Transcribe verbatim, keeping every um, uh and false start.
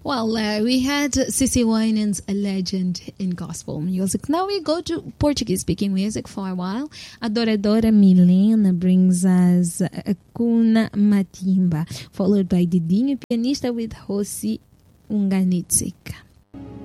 Well, uh, we had Cissy Winans, a legend in gospel music. Now we go to Portuguese-speaking music for a while. Adoradora Milena brings us Kuna Matimba, followed by Didinho Pianista with Hosi Unganitsika.